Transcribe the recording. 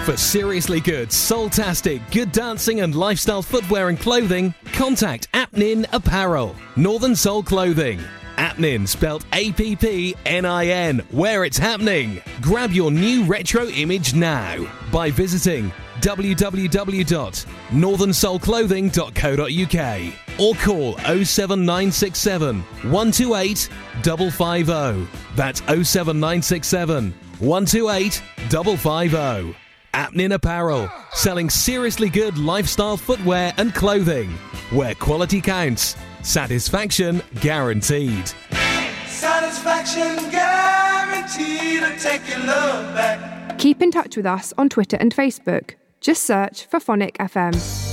For seriously good, soul-tastic, good dancing and lifestyle footwear and clothing, contact Apnin Apparel. Northern Soul Clothing. Apnin, spelt APPNIN, where it's happening. Grab your new retro image now by visiting www.northernsoulclothing.co.uk or call 07967 128 550. That's 07967 128 550. Apnin Apparel, selling seriously good lifestyle footwear and clothing. Where quality counts, satisfaction guaranteed. Satisfaction guaranteed to take your love back. Keep in touch with us on Twitter and Facebook. Just search for Phonic FM.